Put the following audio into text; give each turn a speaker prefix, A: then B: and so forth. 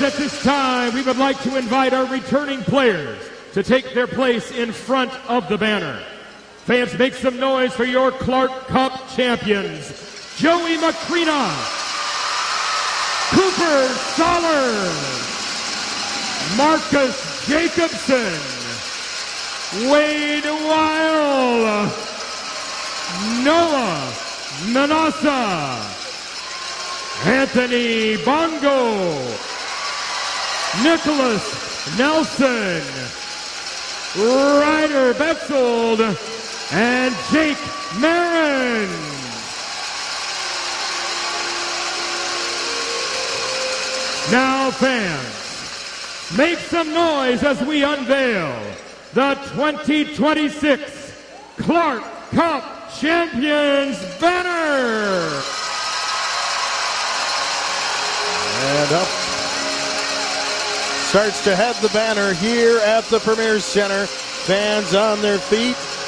A: at this time, we would like to invite our returning players to take their place in front of the banner. Fans, make some noise for your Clark Cup champions, Joey Macrina, Cooper Soller, Marcus Jacobson, Wade Weil, Noah Manassa, Anthony Bongo, Nicholas Nelson, Ryder Betzold, and Jake Marin. Now, fans, make some noise as we unveil the 2026 Clark Cup Champions banner.
B: And up starts to head the banner here at the Premier Center. Fans on their feet.